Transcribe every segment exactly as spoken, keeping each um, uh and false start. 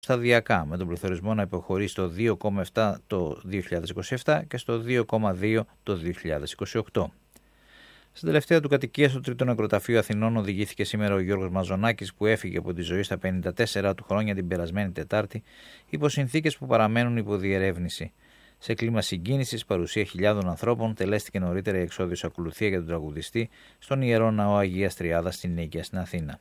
σταδιακά, με τον πληθωρισμό να υποχωρεί στο δύο κόμμα επτά το δύο χιλιάδες είκοσι επτά και στο δύο κόμμα δύο το δύο χιλιάδες είκοσι οκτώ. Στην τελευταία του κατοικία στο Τρίτο Νεκροταφείο Αθηνών οδηγήθηκε σήμερα ο Γιώργος Μαζονάκης, που έφυγε από τη ζωή στα πενήντα τέσσερα του χρόνια την περασμένη Τετάρτη, υπό συνθήκες που παραμένουν υπό διερεύνηση. Σε κλίμα συγκίνησης, παρουσία χιλιάδων ανθρώπων, τελέστηκε νωρίτερα η εξώδιος ακολουθία για τον τραγουδιστή στον Ιερό Ναό Αγίας Τριάδας στην Νίκαια στην Αθήνα.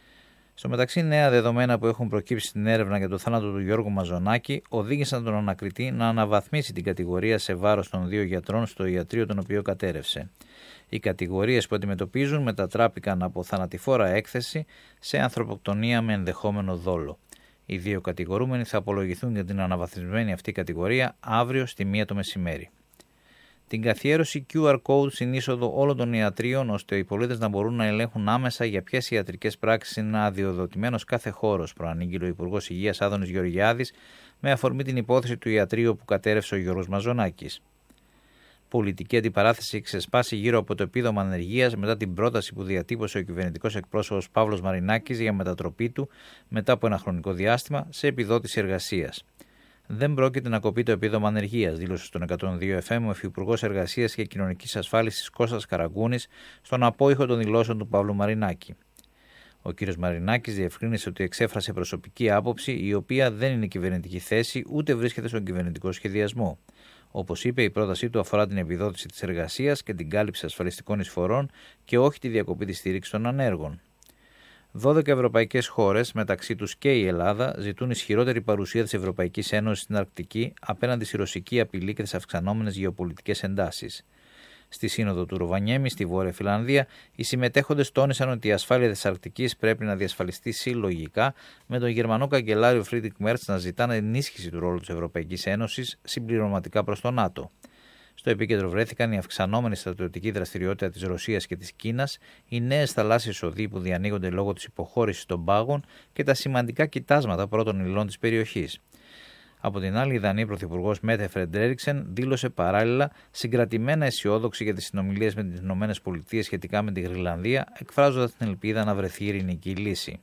Στο μεταξύ, νέα δεδομένα που έχουν προκύψει στην έρευνα για το θάνατο του Γιώργου Μαζονάκη οδήγησαν τον ανακριτή να αναβαθμίσει την κατηγορία σε βάρος των δύο γιατρών στο ιατρείο τον οποίο κατέρευσε. Οι κατηγορίες που αντιμετωπίζουν μετατράπηκαν από θανατηφόρα έκθεση σε ανθρωποκτονία με ενδεχόμενο δόλο. Οι δύο κατηγορούμενοι θα απολογηθούν για την αναβαθμισμένη αυτή κατηγορία αύριο στη μία το μεσημέρι. Την καθιέρωση κιου αρ Code στην είσοδο όλων των ιατρίων, ώστε οι πολίτες να μπορούν να ελέγχουν άμεσα για ποιες ιατρικές πράξεις είναι αδειοδοτημένος κάθε χώρος, προανήγγειλε ο Υπουργός Υγείας Άδωνης Γεωργιάδης με αφορμή την υπόθεση του ιατρείου που κατέρευσε ο Γιώργος Μαζονάκης. Πολιτική αντιπαράθεση ξεσπάσει γύρω από το επίδομα ανεργίας μετά την πρόταση που διατύπωσε ο κυβερνητικός εκπρόσωπος Παύλος Μαρινάκης για μετατροπή του μετά από ένα χρονικό διάστημα σε επιδότηση εργασίας. Δεν πρόκειται να κοπεί το επίδομα ανεργίας, δήλωσε στον εκατόν δύο εφ εμ ο Υφυπουργός Εργασίας και Κοινωνικής Ασφάλισης Κώστας Καραγκούνης στον απόϊχο των δηλώσεων του Παύλου Μαρινάκη. Ο κ. Μαρινάκης διευκρίνησε ότι εξέφρασε προσωπική άποψη, η οποία δεν είναι κυβερνητική θέση ούτε βρίσκεται στον κυβερνητικό σχεδιασμό. Όπως είπε, η πρότασή του αφορά την επιδότηση της εργασίας και την κάλυψη ασφαλιστικών εισφορών και όχι τη διακοπή της στήριξης των ανέργων. δώδεκα ευρωπαϊκές χώρες, μεταξύ τους και η Ελλάδα, ζητούν ισχυρότερη παρουσία της Ευρωπαϊκής Ένωσης στην Αρκτική απέναντι στη ρωσική απειλή και τις αυξανόμενες γεωπολιτικές εντάσεις. Στη Σύνοδο του Ροβανιέμι, στη Βόρεια Φιλανδία, οι συμμετέχοντες τόνισαν ότι η ασφάλεια της Αρκτικής πρέπει να διασφαλιστεί συλλογικά, με τον Γερμανό καγκελάριο Φρίντρικ Μέρτς να ζητά ενίσχυση του ρόλου της Ευρωπαϊκής Ένωσης συμπληρωματικά προς το ΝΑΤΟ. Στο επίκεντρο βρέθηκαν η αυξανόμενη στρατιωτική δραστηριότητα της Ρωσίας και της Κίνας, οι νέες θαλάσσιες οδοί που διανοίγονται λόγω της υποχώρησης των πάγων και τα σημαντικά κοιτάσματα πρώτων υλών της περιοχής. Από την άλλη, η Δανή Πρωθυπουργός Μέτε Φρεντέριξεν δήλωσε παράλληλα συγκρατημένα αισιόδοξη για τις συνομιλίες με τις ΗΠΑ σχετικά με τη Γροιλανδία, εκφράζοντας την ελπίδα να βρεθεί ειρηνική λύση.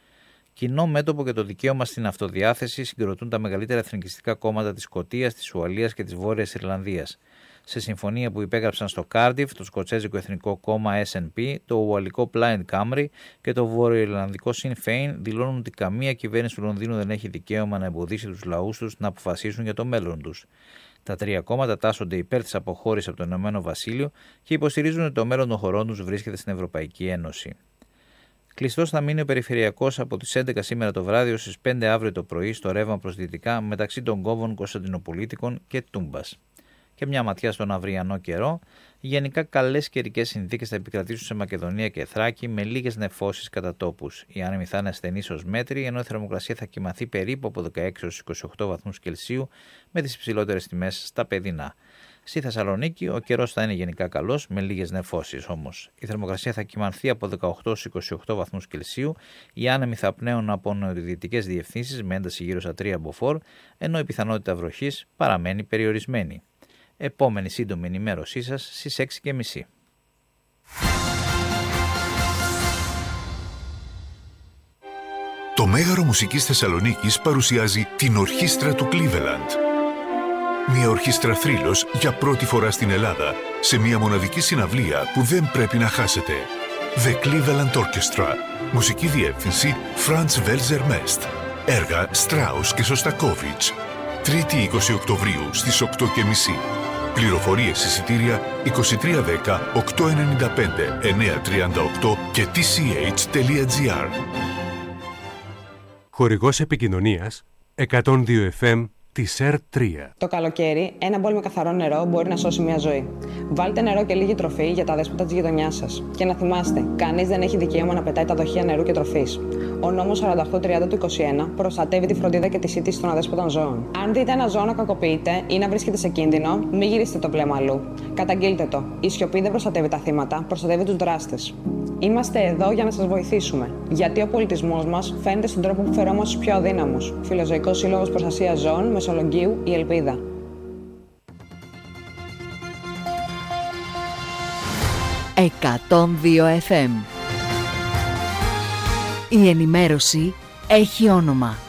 Κοινό μέτωπο και το δικαίωμα στην αυτοδιάθεση συγκροτούν τα μεγαλύτερα εθνικιστικά κόμματα της Σκωτίας, της Ουαλίας και της Βόρειας Ιρλανδίας. Σε συμφωνία που υπέγραψαν στο Κάρντιφ το Σκοτσέζικο Εθνικό Κόμμα ες εν πι, το Ουαλικό Plaid Cymru και το Βορειοϊρλανδικό Sinn Féin δηλώνουν ότι καμία κυβέρνηση του Λονδίνου δεν έχει δικαίωμα να εμποδίσει τους λαούς τους να αποφασίσουν για το μέλλον τους. Τα τρία κόμματα τάσσονται υπέρ της αποχώρησης από το Ηνωμένο Βασίλειο και υποστηρίζουν ότι το μέλλον των χωρών τους βρίσκεται στην Ευρωπαϊκή Ένωση. Κλειστός θα μείνει ο περιφερειακός από τις έντεκα σήμερα το βράδυ ως τις πέντε αύριο το πρωί στο ρεύμα προς δυτικά μεταξύ των κόμβων Κωνσταντινοπολίτικων και Τούμπας. Και μια ματιά στον αυριανό καιρό. Γενικά καλές καιρικές συνθήκες θα επικρατήσουν σε Μακεδονία και Θράκη με λίγες νεφώσεις κατά τόπους. Οι άνεμοι θα είναι ασθενείς ως μέτροι, ενώ η θερμοκρασία θα κυμανθεί περίπου από δεκαέξι έως είκοσι οκτώ βαθμούς Κελσίου με τις υψηλότερες τιμές στα παιδινά. Στη Θεσσαλονίκη ο καιρός θα είναι γενικά καλός με λίγες νεφώσεις όμως. Η θερμοκρασία θα κυμανθεί από δεκαοκτώ έως είκοσι οκτώ βαθμούς Κελσίου, οι άνεμοι θα πνέουν από νοτιοδυτικές διευθύνσεις με ένταση γύρω στα τρία μποφόρ, ενώ η πιθανότητα βροχής παραμένει περιορισμένη. Επόμενη σύντομη ενημέρωσή σας στις έξι και μισή. Το Μέγαρο Μουσικής Θεσσαλονίκης παρουσιάζει την Ορχήστρα του Cleveland. Μια ορχήστρα θρύλος για πρώτη φορά στην Ελλάδα, σε μια μοναδική συναυλία που δεν πρέπει να χάσετε. The Cleveland Orchestra. Μουσική διεύθυνση Franz Welser Mest. Έργα Strauss και Σωστακόβιτς. Τρίτη εικοστή Οκτωβρίου στις οκτώ και μισή. Πληροφορίες εισιτήρια είκοσι τρία δέκα οκτακόσια ενενήντα πέντε εννιακόσια τριάντα οκτώ και τι σι έιτς τελεία τζι άρ. Χορηγός επικοινωνίας εκατόν δύο εφ εμ της ερ τρία. Το καλοκαίρι, ένα μπολ με καθαρό νερό μπορεί να σώσει μια ζωή. Βάλτε νερό και λίγη τροφή για τα δέσποτα της γειτονιάς σας. Και να θυμάστε, κανείς δεν έχει δικαίωμα να πετάει τα δοχεία νερού και τροφής. Ο νόμος σαράντα οκτώ τριάντα του είκοσι ένα προστατεύει τη φροντίδα και τη σύντηση των αδέσποτων ζώων. Αν δείτε ένα ζώο να κακοποιείται ή να βρίσκεται σε κίνδυνο, μην γυρίσετε το βλέμμα αλλού. Καταγγείλτε το. Η σιωπή δεν προστατεύει τα θύματα, προστατεύει τους δράστες. Είμαστε εδώ για να σας βοηθήσουμε. Γιατί ο πολιτισμός μας φαίνεται στον τρόπο που φερόμαστε στους πιο αδύναμους. Φιλοζωικός Σύλλογος Προστασίας Ζώων Μεσολογγίου, η Ελπίδα. εκατόν δύο εφ εμ. Η ενημέρωση έχει όνομα.